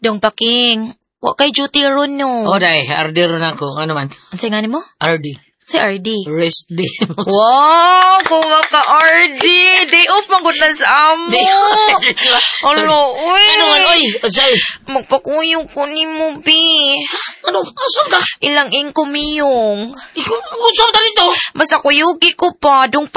Dong Paking, wa kay duty ron no. O, day, RD ron ako. Ano man? Ansay nga nimo? RD. Si RD. Rest day. Wow, kung maka-RD. Day off magod na sa amo. Day off. Alo, uy. Ano man, oy, say. Magpakuyong ko ni mo, bi. Ano? Asam ka? Ilang ingko miyong. Ikaw, asam ka dito? Basta kuyugi ko pa, dong